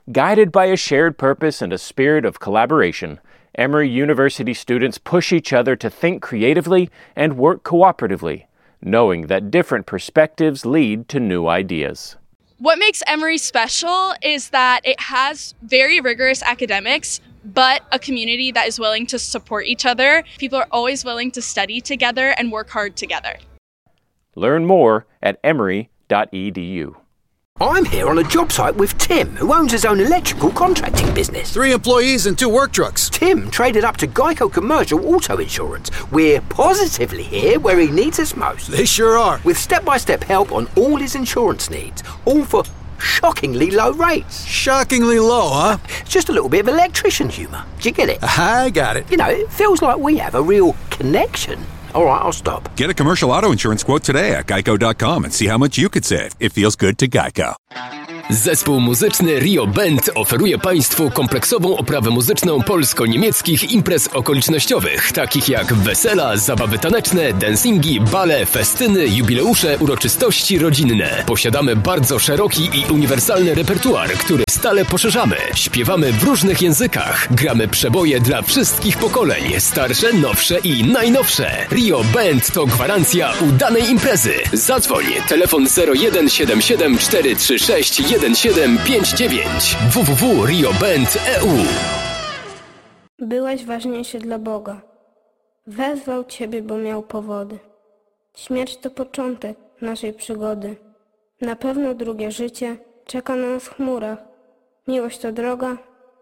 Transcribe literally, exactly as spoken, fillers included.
Guided by a shared purpose and a spirit of collaboration, Emory University students push each other to think creatively and work cooperatively, knowing that different perspectives lead to new ideas. What makes Emory special is that it has very rigorous academics, but a community that is willing to support each other. People are always willing to study together and work hard together. Learn more at emory dot e d u. I'm here on a job site with Tim, who owns his own electrical contracting business. Three employees and two work trucks. Tim traded up to Geico Commercial Auto Insurance. We're positively here where he needs us most. They sure are. With step-by-step help on all his insurance needs, all for shockingly low rates. Shockingly low, huh? It's just a little bit of electrician humour. Do you get it? I got it. You know, it feels like we have a real connection. All right, I'll stop. Get a commercial auto insurance quote today at geico dot com and see how much you could save. It feels good to Geico. Zespół muzyczny Rio Band oferuje Państwu kompleksową oprawę muzyczną polsko-niemieckich imprez okolicznościowych, takich jak wesela, zabawy taneczne, dancingi, bale, festyny, jubileusze, uroczystości rodzinne. Posiadamy bardzo szeroki i uniwersalny repertuar, który stale poszerzamy. Śpiewamy w różnych językach. Gramy przeboje dla wszystkich pokoleń, starsze, nowsze i najnowsze. Rio Band to gwarancja udanej imprezy. Zadzwoń, telefon zero jeden siedem siedem cztery trzy sześć jeden siedem pięć dziewięć w w w kropka rio band kropka e u. Byłeś ważniejszy dla Boga. Wezwał Ciebie, bo miał powody. Śmierć to początek naszej przygody. Na pewno drugie życie czeka na nas w chmurach. Miłość to droga,